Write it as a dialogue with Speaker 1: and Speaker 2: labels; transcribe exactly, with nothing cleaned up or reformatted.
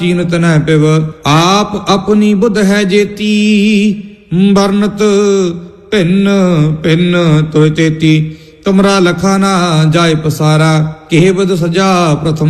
Speaker 1: चीनत न पिव आप अपनी बुध है जेती वर्णत भिन्न भिन्न तोय तेती तुमरा लखा ना जाय पसारा केह बद सजा प्रथम